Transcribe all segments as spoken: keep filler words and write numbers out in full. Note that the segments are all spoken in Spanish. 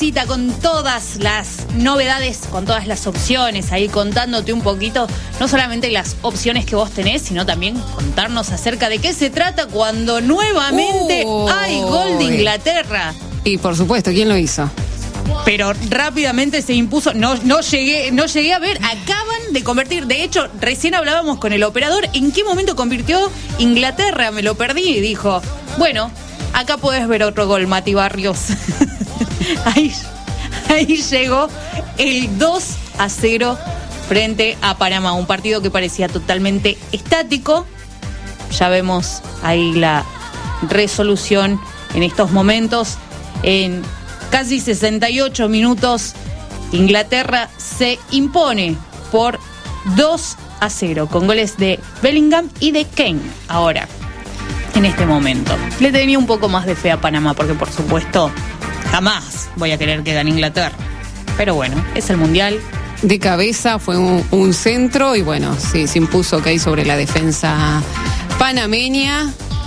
tardecita con todas las novedades, con todas las opciones, ahí contándote un poquito, no solamente las opciones que vos tenés, sino también contarnos acerca de qué se trata cuando nuevamente uh, hay gol de Inglaterra. Y por supuesto, ¿quién lo hizo? Pero rápidamente se impuso, no, no llegué, no llegué a ver, acaban de convertir, de hecho, recién hablábamos con el operador, ¿en qué momento convirtió Inglaterra? Me lo perdí y dijo, bueno, acá podés ver otro gol, Mati Barrios. ahí, ahí llegó el dos a cero frente a Panamá, un partido que parecía totalmente estático. Ya vemos ahí la resolución en estos momentos, en casi sesenta y ocho minutos, Inglaterra se impone por dos a cero, con goles de Bellingham y de Kane. Ahora, en este momento, le tenía un poco más de fe a Panamá, porque por supuesto, jamás voy a querer que gane Inglaterra. Pero bueno, es el Mundial. De cabeza fue un, un centro y bueno, sí, se impuso Kane sobre la defensa panameña.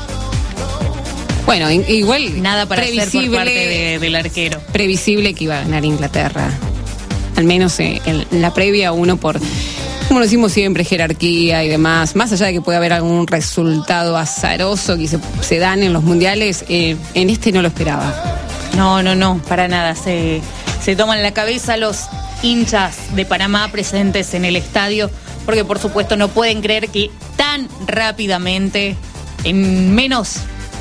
Bueno, igual nada para hacer por parte de, del arquero. Previsible que iba a ganar Inglaterra. Al menos en, en la previa, uno por, como lo decimos siempre, jerarquía y demás. Más allá de que pueda haber algún resultado azaroso que se, se dan en los mundiales, eh, en este no lo esperaba. No, no, no, para nada. Se, se toman la cabeza los hinchas de Panamá presentes en el estadio, porque por supuesto no pueden creer que tan rápidamente, en menos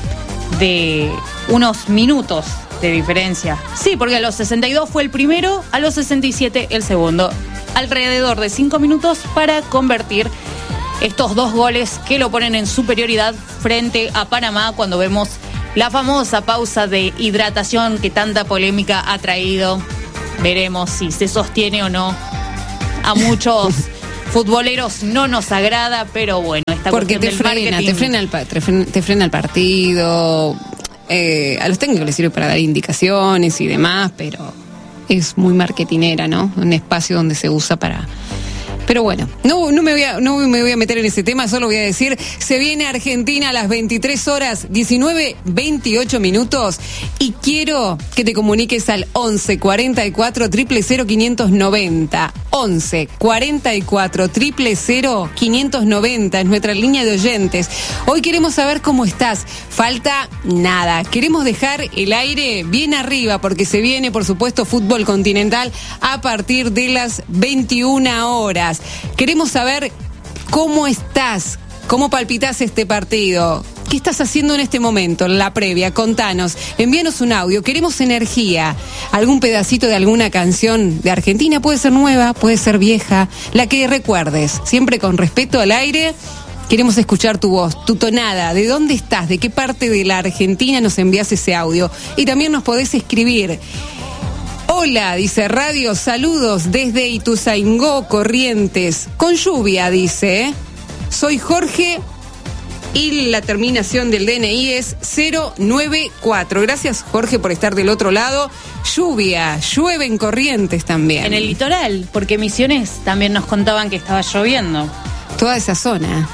de unos minutos de diferencia. Sí, porque a los sesenta y dos fue el primero, a los sesenta y siete el segundo. Alrededor de cinco minutos para convertir estos dos goles que lo ponen en superioridad frente a Panamá, cuando vemos la famosa pausa de hidratación que tanta polémica ha traído. Veremos si se sostiene o no. A muchos futboleros no nos agrada, pero bueno, esta porque te del frena, te frena, el, te, frena, te frena el partido. Eh, a los técnicos les sirve para dar indicaciones y demás, pero es muy marketinera, ¿no? Un espacio donde se usa para... Pero bueno, no, no, me voy a, no me voy a meter en ese tema, solo voy a decir, se viene Argentina a las veintitrés horas, diecinueve veintiocho minutos, y quiero que te comuniques al once cuarenta y cuatro cero cero quinientos noventa. once cuarenta y cuatro cero cero quinientos noventa es nuestra línea de oyentes. Hoy queremos saber cómo estás. Falta nada. Queremos dejar el aire bien arriba porque se viene, por supuesto, fútbol continental a partir de las veintiuna horas. Queremos saber cómo estás, cómo palpitas este partido. ¿Qué estás haciendo en este momento, en la previa? Contanos, envíanos un audio, queremos energía, algún pedacito de alguna canción de Argentina, puede ser nueva, puede ser vieja, la que recuerdes, siempre con respeto al aire. Queremos escuchar tu voz, tu tonada, de dónde estás, de qué parte de la Argentina nos envías ese audio. Y también nos podés escribir. Hola, dice Radio, saludos desde Ituzaingó, Corrientes, con lluvia, dice. Soy Jorge y la terminación del D N I es cero nueve cuatro. Gracias, Jorge, por estar del otro lado. Lluvia, llueve en Corrientes también. En el litoral, porque Misiones también nos contaban que estaba lloviendo. Toda esa zona.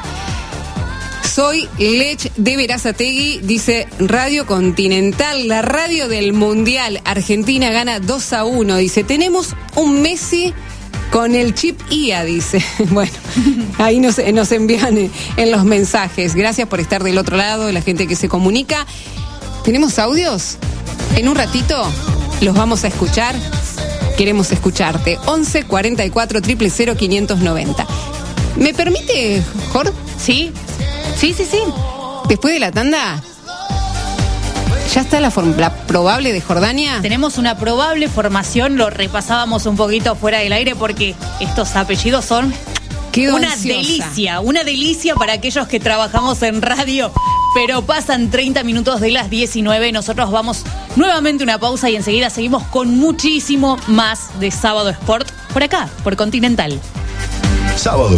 Soy Lech de Verazategui, dice Radio Continental, la radio del Mundial. Argentina gana dos a uno, dice. Tenemos un Messi con el chip I A, dice. Bueno, ahí nos, nos envían en los mensajes. Gracias por estar del otro lado, la gente que se comunica. ¿Tenemos audios? En un ratito los vamos a escuchar. Queremos escucharte. once cuarenta y cuatro cero cero quinientos noventa. ¿Me permite, Jorge? Sí. Sí, sí, sí. Después de la tanda, ¿ya está la, form- la probable de Jordania? Tenemos una probable formación, lo repasábamos un poquito fuera del aire porque estos apellidos son Quedo una ansiosa. delicia, una delicia para aquellos que trabajamos en radio, pero pasan treinta minutos de las diecinueve, nosotros vamos nuevamente a una pausa y enseguida seguimos con muchísimo más de Sábado Sport por acá, por Continental. Sábado